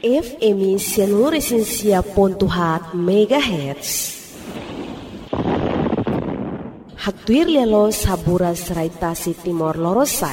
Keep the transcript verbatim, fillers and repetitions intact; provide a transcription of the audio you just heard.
F M seluruh esensia pontuhat megahertz. Haktuir lelo sabura serai tasi timor lorosa.